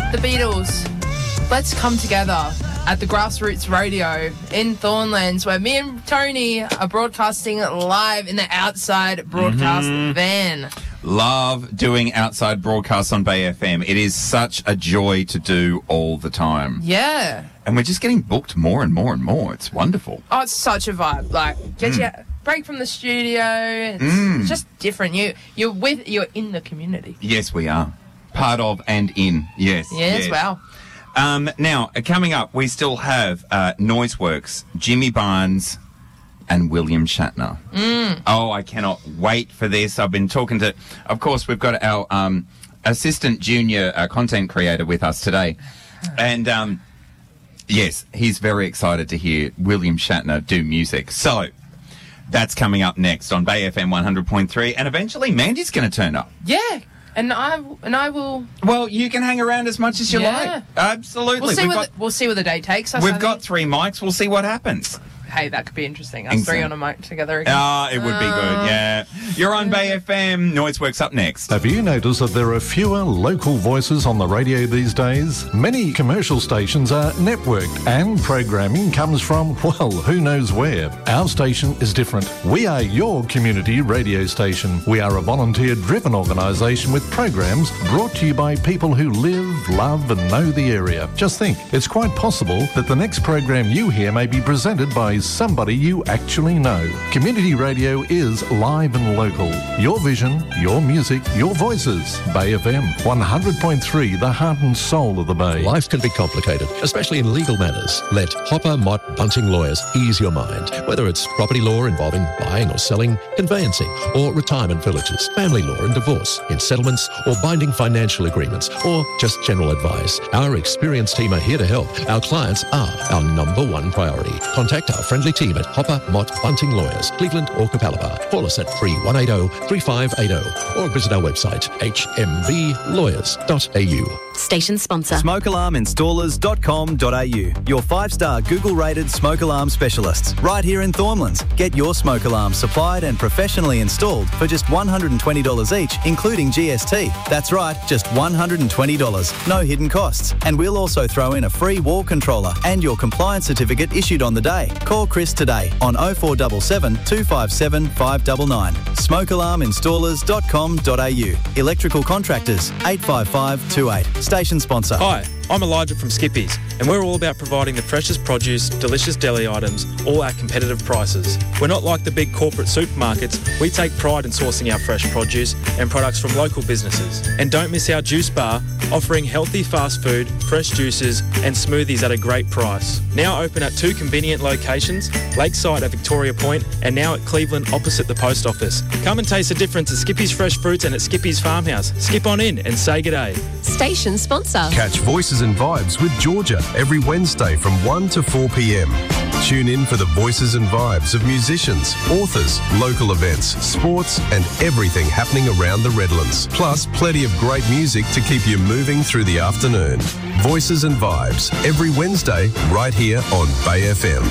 The Beatles. Let's come together at the Grassroots Radio in Thornlands, where me and Tony are broadcasting live in the outside broadcast van. Love doing outside broadcasts on Bay FM. It is such a joy to do all the time. Yeah. And we're just getting booked more and more and more. It's wonderful. Oh, it's such a vibe. Like, get you break from the studio. It's just different. You're in the community. Yes, we are. Part of and in. Yes. Yes. Wow. Now, coming up, we still have Noiseworks, Jimmy Barnes and William Shatner. Oh, I cannot wait for this. I've been talking to... Of course, we've got our assistant junior content creator with us today. And, yes, he's very excited to hear William Shatner do music. So, that's coming up next on Bay FM 100.3. And eventually, Mandy's going to turn up. Yeah. And I will... Well, you can hang around as much as you like. Absolutely. We'll see where the day takes us. We've got 3 mics. We'll see what happens. Hey, that could be interesting. Us 3 on a mic together again. It would be good, yeah. You're on Bay FM. Noiseworks up next. Have you noticed that there are fewer local voices on the radio these days? Many commercial stations are networked and programming comes from, well, who knows where. Our station is different. We are your community radio station. We are a volunteer-driven organisation with programs brought to you by people who live, love and know the area. Just think, it's quite possible that the next program you hear may be presented by somebody you actually know. Community radio is live and local. Your vision, your music, your voices. Bay FM 100.3, the heart and soul of the Bay. Life can be complicated, especially in legal matters. Let Hopper, Mott, Bunting Lawyers ease your mind. Whether it's property law involving buying or selling, conveyancing or retirement villages, family law and divorce, in settlements or binding financial agreements, or just general advice. Our experienced team are here to help. Our clients are our number one priority. Contact our friendly team at Hopper, Mott, Bunting Lawyers, Cleveland or Capalaba. Call us at 3180-3580 or visit our website hmvlawyers.au. Station sponsor. SmokeAlarmInstallers.com.au. Your 5-star Google-rated smoke alarm specialists. Right here in Thornlands. Get your smoke alarm supplied and professionally installed for just $120 each, including GST. That's right, just $120. No hidden costs. And we'll also throw in a free wall controller and your compliance certificate issued on the day. Call Chris today on 0477 257 599. SmokeAlarmInstallers.com.au. Electrical contractors 85528. Station sponsor. Hi, I'm Elijah from Skippies, and we're all about providing the freshest produce, delicious deli items, all at competitive prices. We're not like the big corporate supermarkets. We take pride in sourcing our fresh produce and products from local businesses. And don't miss our juice bar, offering healthy fast food, fresh juices and smoothies at a great price. Now open at 2 convenient locations, Lakeside at Victoria Point and now at Cleveland opposite the post office. Come and taste the difference at Skippy's Fresh Fruits and at Skippy's Farmhouse. Skip on in and say g'day. Station sponsor. Catch Voices and Vibes with Georgia every Wednesday from 1 to 4 p.m. Tune in for the voices and vibes of musicians, authors, local events, sports and everything happening around the Redlands. Plus, plenty of great music to keep you moving through the afternoon. Voices and Vibes every Wednesday right here on Bay FM.